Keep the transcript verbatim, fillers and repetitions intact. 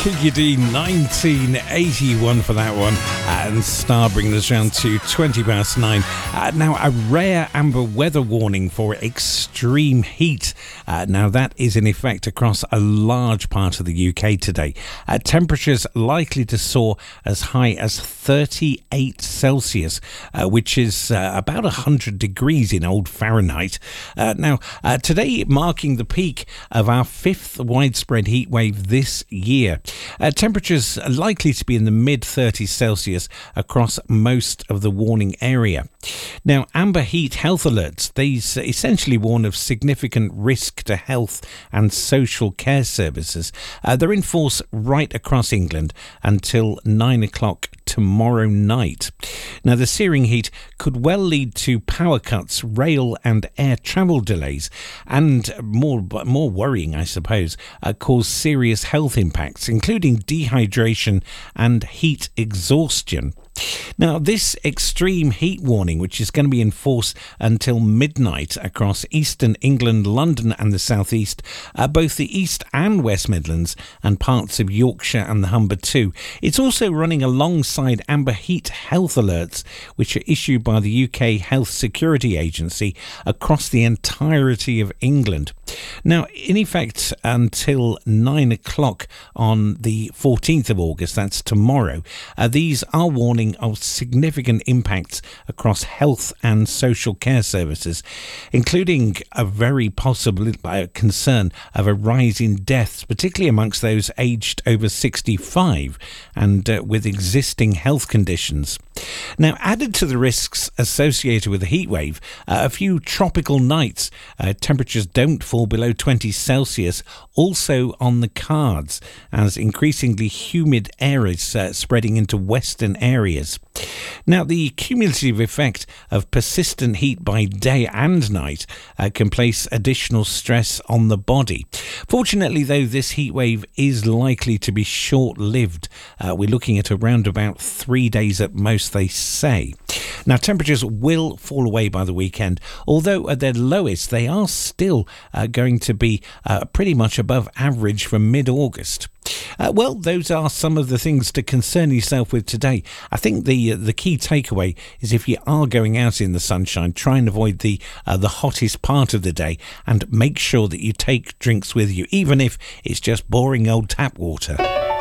Kiki D, nineteen eighty-one for that one, and Star bringing us round to twenty past nine. Uh, now, a rare amber weather warning for extreme heat. Uh, now, that is in effect across a large part of the U K today. Uh, temperatures likely to soar as high as thirty-eight Celsius, uh, which is uh, about one hundred degrees in old Fahrenheit. Uh, now, uh, today marking the peak of our fifth widespread heat wave this year. Uh, temperatures are likely to be in the mid thirties Celsius across most of the warning area. Now, amber heat health alerts, these essentially warn of significant risk to health and social care services. Uh, they're in force right across England until nine o'clock tomorrow night. Now, the searing heat could well lead to power cuts, rail and air travel delays, and more more worrying, I suppose, uh, cause serious health impacts, including dehydration and heat exhaustion. Now, this extreme heat warning, which is going to be in force until midnight across eastern England, London and the southeast, uh, both the East and West Midlands and parts of Yorkshire and the Humber too. It's also running alongside amber heat health alerts, which are issued by the U K Health Security Agency across the entirety of England. Now, in effect, until nine o'clock on the fourteenth of August, that's tomorrow, uh, these are warning of significant impacts across health and social care services, including a very possible uh, concern of a rise in deaths, particularly amongst those aged over sixty-five and uh, with existing health conditions. Now, added to the risks associated with the heat wave, uh, a few tropical nights, uh, temperatures don't fall below twenty Celsius, also on the cards, as increasingly humid air is uh, spreading into western areas. Now, the cumulative effect of persistent heat by day and night uh, can place additional stress on the body. Fortunately, though, this heat wave is likely to be short-lived. Uh, we're looking at around about three days at most, they say. Now, temperatures will fall away by the weekend, although at their lowest they are still uh, going to be uh, pretty much above average from mid-August. Uh, well, those are some of the things to concern yourself with today. I think the uh, the key takeaway is, if you are going out in the sunshine, try and avoid the uh, the hottest part of the day, and make sure that you take drinks with you, even if it's just boring old tap water.